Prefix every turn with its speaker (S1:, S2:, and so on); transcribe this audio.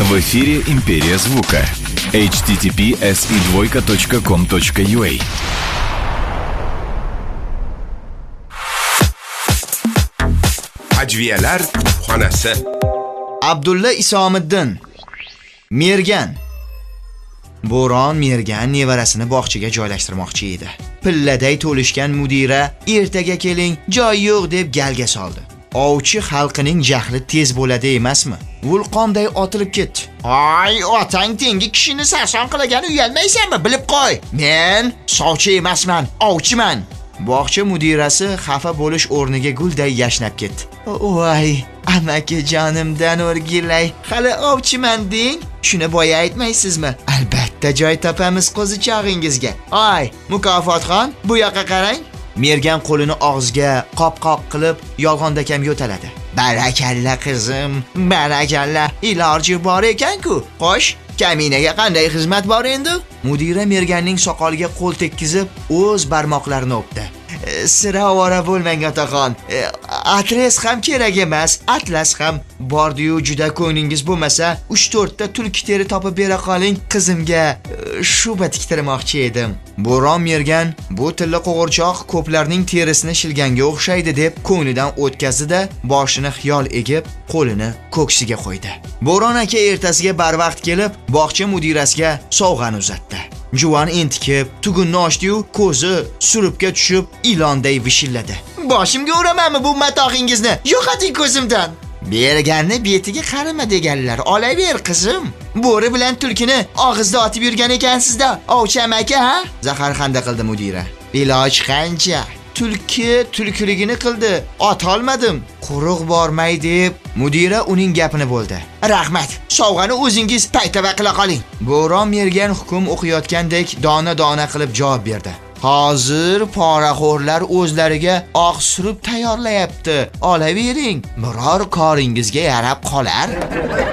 S1: В эфире «Империя звука». https://com.ua.
S2: Ajviyalar xonasi.
S3: Abdulla Isomiddin. Mergan. Bo'ron Mergan nevarasini bog'chaga joylashtirmoqchi edi. Pilladay to'lishgan mudira ertaga keling, joy yo'q deb galga soldi. Ovchi xalqining jahli tez bo'ladi emasmi? Vulqonday otilib ketdi. Ay, otang tengi kishini sarson qilgan uyalmaysanmi? Bilib qo'y. Men sovchi emasman, ovchiman. Bog'cha mudirasi xafa bo'lish o'rniga gulday yashnab ketdi. Voy, amaki jonimdan o'rgilay. Hali ovchiman deng. Shuni boya aytmaysizmi? Albatta joy topamiz qo'zichog'ingizga. Ay, Mukofotxon, bu yoqqa qarang. Mergan qo'lini og'ziga qop-qop qilib yolg'ondakam yo'taladi. Barakalla qizim, barakalla. Iloji bor ekan-ku. Xo'sh, kaminaga qanday xizmat bor endi? Mudira Merganning soqoliga qo'l tekkizib, o'z barmoqlarini o'pdi. Sira ovora bo'lmang otaxon. Adres ham kerak emas, atlas ham bordi-yu, juda ko'nglingiz bo'lmasa, 3-4 ta tulki teri topib bera qoling, qizimga shuba tiktirmoqchi edim. Bo'ron Mergan bu tilla qo'g'irchoq ko'plarning terisini shilganga o'xshaydi deb ko'nglidan o'tkazdi-da, boshini xiyol egib, qo'lini ko'ksiga qo'ydi. Bo'ron aka ertasiga barvaqt kelib, bog'cha mudirasiga sovg'ani uzatdi. Juvon entikib, tugunni ochdi-yu, ko'zi suribga tushib, ilonday vishilladi. Boshimga uramanmi bu matohingizni? Yo'qoting ko'zimdan. Berganni betiga qarama deganlar. Olaver qizim. Bo'ri bilan tulkini og'izda otib yurgan ekansizda, ovchi amaki, ha? Zaharxanda qildi mudira. Iloj qancha? Tulki tulkiligini qildi. Ot olmadim. Quruq bormay deb mudira uning gapini bo'ldi. Rahmat. Sovg'ani o'zingiz paytava qila qoling. Bo'ron Mergan hukm o'qiyotgandek dona-dona qilib javob berdi. Hozir poraxo'rlar o'zlariga oq surib tayyorlayapti. Olavering. Biror koringizga yarab qolar.